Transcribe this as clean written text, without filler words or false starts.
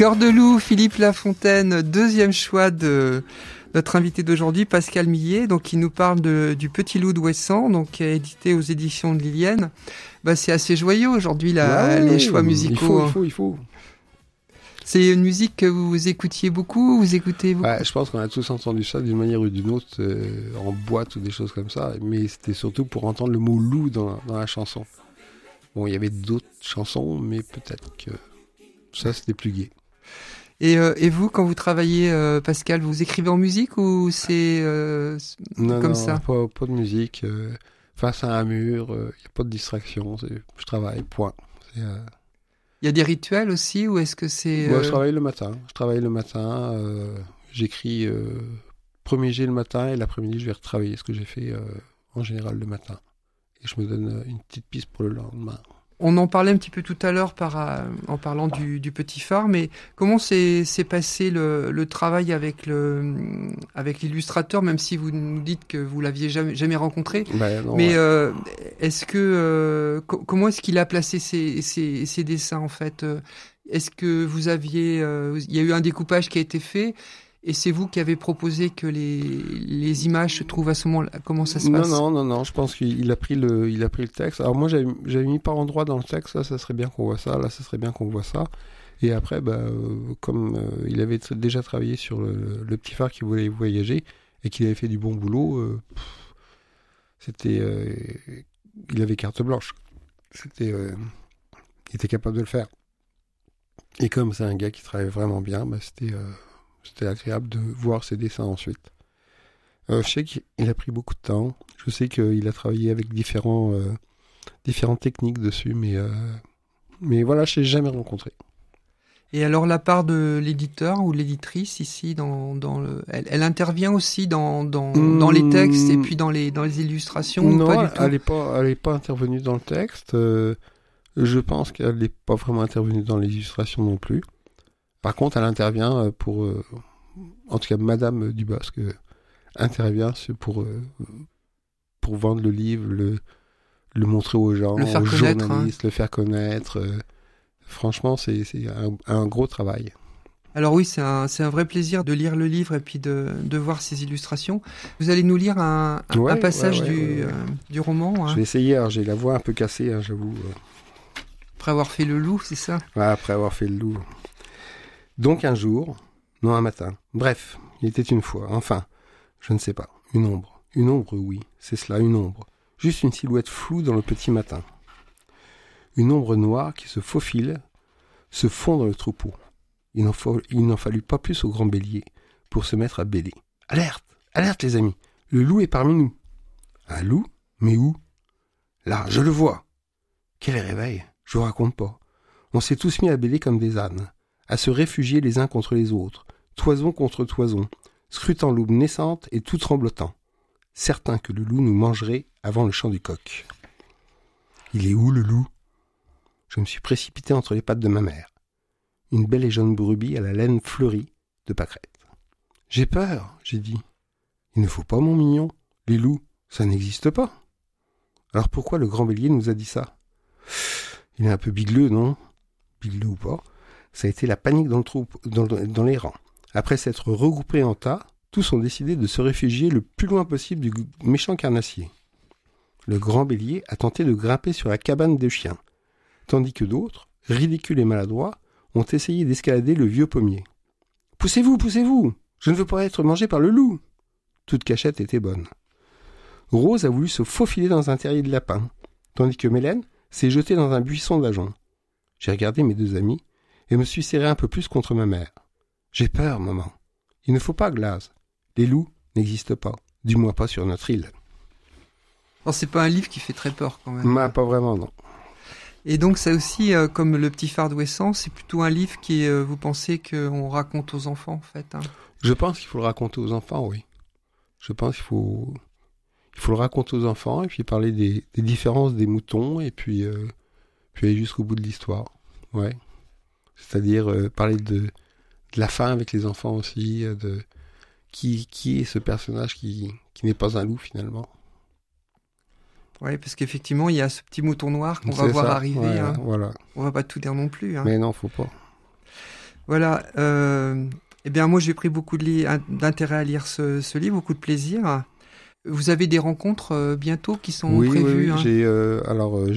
Cœur de loup, Philippe Lafontaine, deuxième choix de notre invité d'aujourd'hui, Pascal Millet, donc il nous parle du Petit Loup d'Ouessant, donc qui est édité aux éditions de Liliane. C'est assez joyeux aujourd'hui les choix musicaux. Il faut. C'est une musique que vous écoutiez beaucoup, vous écoutez beaucoup. Je pense qu'on a tous entendu ça d'une manière ou d'une autre, en boîte ou des choses comme ça, mais c'était surtout pour entendre le mot loup dans la chanson. Bon, il y avait d'autres chansons, mais peut-être que ça c'était plus gai. Et vous, quand vous travaillez, Pascal, vous écrivez en musique ou c'est comme ça? Non, pas de musique. Face à un mur, il n'y a pas de distraction. Je travaille, point. Il y a des rituels aussi ou est-ce que c'est... Je travaille le matin. J'écris premier jet le matin et l'après-midi, je vais retravailler ce que j'ai fait en général le matin. Et je me donne une petite piste pour le lendemain. On en parlait un petit peu tout à l'heure en parlant du Petit Phare, mais comment s'est passé le travail avec l'illustrateur, même si vous nous dites que vous l'aviez jamais rencontré. Non, mais est-ce que comment est-ce qu'il a placé ses dessins en fait? Est-ce que vous aviez, il y a eu un découpage qui a été fait? Et c'est vous qui avez proposé que les images se trouvent à ce moment-là. Comment ça se passe? Non. Je pense qu'il a pris le texte. Alors moi, j'avais mis par endroit dans le texte. Là, ça serait bien qu'on voit ça. Là, ça serait bien qu'on voit ça. Et après, comme il avait déjà travaillé sur le Petit Phare qui voulait voyager et qu'il avait fait du bon boulot, il avait carte blanche. Il était capable de le faire. Et comme c'est un gars qui travaille vraiment bien, c'était agréable de voir ses dessins ensuite. Je sais qu'il a pris beaucoup de temps. Je sais qu'il a travaillé avec différentes techniques dessus, mais voilà, je ne l'ai jamais rencontré. Et alors la part de l'éditeur ou l'éditrice ici, elle intervient aussi dans les textes et puis dans les illustrations? Non, ou pas du tout? elle n'est pas intervenue dans le texte. Je pense qu'elle n'est pas vraiment intervenue dans les illustrations non plus. Par contre, elle intervient en tout cas, Madame Dubosc intervient pour vendre le livre, le montrer aux gens, aux journalistes, le faire connaître. Franchement, c'est un gros travail. Alors oui, c'est un vrai plaisir de lire le livre et puis de voir ses illustrations. Vous allez nous lire un passage du roman. Je vais essayer, alors j'ai la voix un peu cassée, j'avoue. Après avoir fait le loup, c'est ça? Ouais, après avoir fait le loup. Donc un jour, non un matin, bref, il était une fois, enfin, je ne sais pas, une ombre, oui, c'est cela, une ombre, juste une silhouette floue dans le petit matin. Une ombre noire qui se faufile, se fond dans le troupeau. Il n'en fallut pas plus au grand bélier pour se mettre à bêler. Alerte, alerte les amis, le loup est parmi nous. Un loup? Mais où? Là, je le vois. Quel réveil, je vous raconte pas. On s'est tous mis à bêler comme des ânes, à se réfugier les uns contre les autres, toison contre toison, scrutant l'aube naissante et tout tremblotant, certain que le loup nous mangerait avant le chant du coq. Il est où le loup? Je me suis précipité entre les pattes de ma mère, une belle et jaune brebis à la laine fleurie de pâquerette. J'ai peur, j'ai dit. Il ne faut pas, mon mignon, les loups, ça n'existe pas. Alors pourquoi le grand bélier nous a dit ça? Il est un peu bigleux, non? Bigleux ou pas? Ça a été la panique dans les rangs. Après s'être regroupés en tas, tous ont décidé de se réfugier le plus loin possible du méchant carnassier. Le grand bélier a tenté de grimper sur la cabane des chiens, tandis que d'autres, ridicules et maladroits, ont essayé d'escalader le vieux pommier. « Poussez-vous, poussez-vous! Je ne veux pas être mangé par le loup !» Toute cachette était bonne. Rose a voulu se faufiler dans un terrier de lapin, tandis que Mélène s'est jetée dans un buisson d'ajoncs. J'ai regardé mes deux amis et me suis serré un peu plus contre ma mère. « J'ai peur, maman. Il ne faut pas, Glace. Les loups n'existent pas, du moins pas sur notre île. » Alors, c'est pas un livre qui fait très peur, quand même. Pas vraiment, non. Et donc, ça aussi, comme Le Petit Phare d'Ouessant, c'est plutôt un livre qui, vous pensez qu'on raconte aux enfants, en fait, hein? Je pense qu'il faut le raconter aux enfants, oui. Je pense qu'il faut le raconter aux enfants et puis parler des différences des moutons et puis aller jusqu'au bout de l'histoire. Ouais. C'est-à-dire parler de la fin avec les enfants aussi, de qui est ce personnage qui n'est pas un loup finalement. Oui, parce qu'effectivement, il y a ce petit mouton noir qu'on va voir arriver. Voilà. On va pas tout dire non plus. Hein. Mais non, faut pas. Voilà. Eh bien, moi, j'ai pris beaucoup d'intérêt à lire ce livre, beaucoup de plaisir. Vous avez des rencontres bientôt qui sont Oui, prévues, oui, hein? j'ai